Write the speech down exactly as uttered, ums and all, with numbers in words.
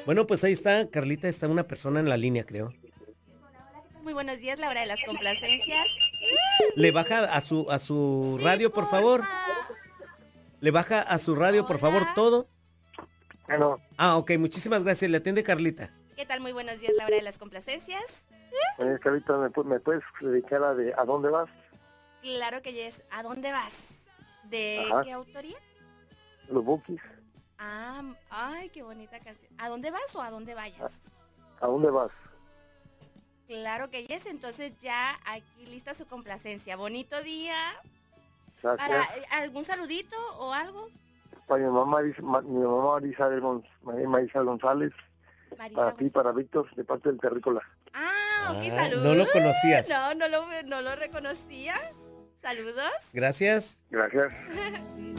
Bueno, pues ahí está, Carlita, está una persona en la línea, creo. Muy buenos días, la hora de las complacencias. Le baja a su a su Sí, radio, por favor. porfa. Le baja a su radio, por favor, Hola. todo. Bueno, Ah, ok, muchísimas gracias. Le atiende Carlita. ¿Qué tal? Muy buenos días, la hora de las complacencias. eh, Carlita, ¿me, pu- ¿me puedes dedicar a de a dónde vas? Claro que yes. ¿A dónde vas? ¿De Ajá. qué autoría? Los Bukis. Ah, m- ay, qué bonita canción. ¿A dónde vas o a dónde vayas? ¿A dónde vas? Claro que yes. Entonces ya aquí lista su complacencia. Bonito día. Gracias. ¿Para eh, algún saludito o algo? Para mi mamá, Maris- ma- mi mamá Marisa, Gon- María Marisa González. Marisa. Para ti, González. para Víctor, de parte del Terrícola. Ah, ok, Ah, saludos. no lo conocías. No, no lo, no lo reconocía. Saludos. Gracias. Gracias.